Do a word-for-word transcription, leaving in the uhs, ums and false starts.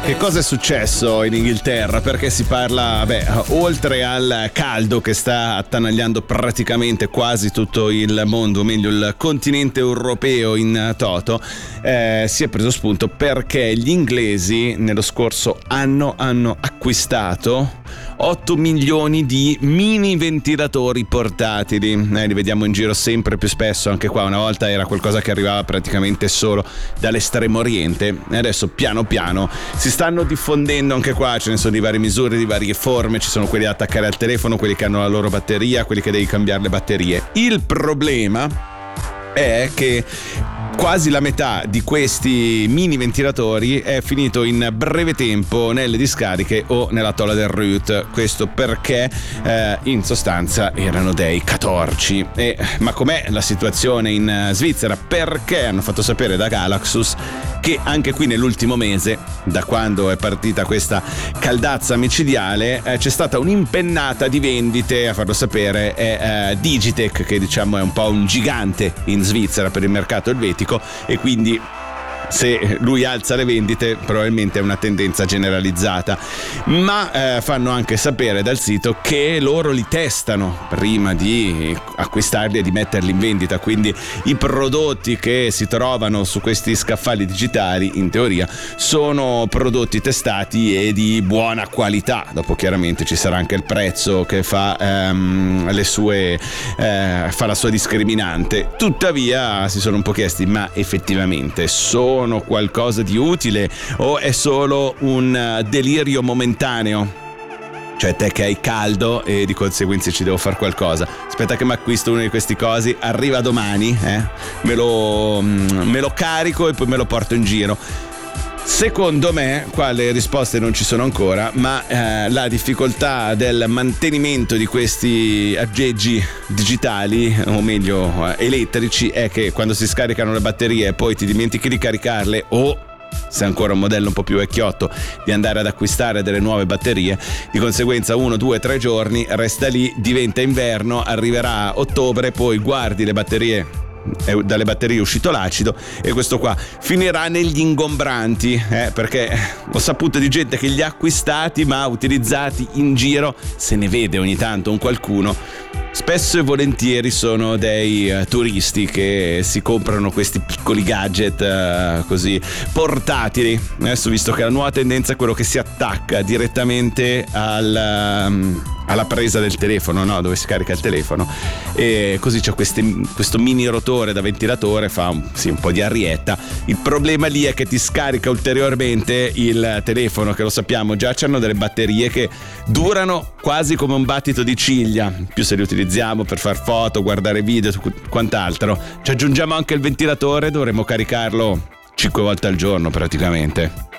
Che cosa è successo in Inghilterra? Perché si parla, beh, oltre al caldo che sta attanagliando praticamente quasi tutto il mondo, o meglio il continente europeo in toto, eh, si è preso spunto perché gli inglesi nello scorso anno hanno acquistato otto milioni di mini ventilatori portatili. Eh, li vediamo in giro sempre più spesso, anche qua una volta era qualcosa che arrivava praticamente solo dall'estremo oriente e adesso piano piano si stanno diffondendo anche qua. Ce ne sono di varie misure, di varie forme, ci sono quelli da attaccare al telefono, quelli che hanno la loro batteria, quelli che devi cambiare le batterie. Il problema è che quasi la metà di questi mini ventilatori è finito in breve tempo nelle discariche o nella tolla del Root. Questo perché eh, in sostanza erano dei catorci. E, ma com'è la situazione in Svizzera? Perché hanno fatto sapere da Galaxus che anche qui nell'ultimo mese, da quando è partita questa caldazza micidiale, eh, c'è stata un'impennata di vendite. A farlo sapere è eh, Digitec, che diciamo è un po' un gigante in Svizzera per il mercato elvetico, e quindi se lui alza le vendite probabilmente è una tendenza generalizzata. Ma eh, fanno anche sapere dal sito che loro li testano prima di acquistarli e di metterli in vendita, quindi i prodotti che si trovano su questi scaffali digitali in teoria sono prodotti testati e di buona qualità. Dopo chiaramente ci sarà anche il prezzo che fa ehm, le sue eh, fa la sua discriminante. Tuttavia si sono un po' chiesti: ma effettivamente sono qualcosa di utile o è solo un delirio momentaneo? Cioè, te che hai caldo e di conseguenza ci devo fare qualcosa, aspetta che mi acquisto uno di questi cosi, arriva domani, eh? me, lo, me lo carico e poi me lo porto in giro. Secondo me qua le risposte non ci sono ancora, ma eh, la difficoltà del mantenimento di questi aggeggi digitali, o meglio eh, elettrici, è che quando si scaricano le batterie e poi ti dimentichi di caricarle, o se è ancora un modello un po' più vecchiotto di andare ad acquistare delle nuove batterie, di conseguenza uno, due, tre giorni resta lì, diventa inverno, arriverà ottobre, poi guardi le batterie, è dalle batterie è uscito l'acido e questo qua finirà negli ingombranti, eh, perché ho saputo di gente che li ha acquistati ma utilizzati in giro, se ne vede ogni tanto un qualcuno. Spesso e volentieri sono dei uh, turisti che si comprano questi piccoli gadget uh, così portatili. Adesso, visto che la nuova tendenza è quello che si attacca direttamente al, um, alla presa del telefono, no? Dove si carica il telefono, e così c'è queste, questo mini rotore da ventilatore, fa un, sì, un po' di arietta. Il problema lì è che ti scarica ulteriormente il telefono, che lo sappiamo già, c'hanno delle batterie che durano quasi come un battito di ciglia, più se li utilizziamo per far foto, guardare video, quant'altro. Ci aggiungiamo anche il ventilatore, dovremo caricarlo cinque volte al giorno praticamente.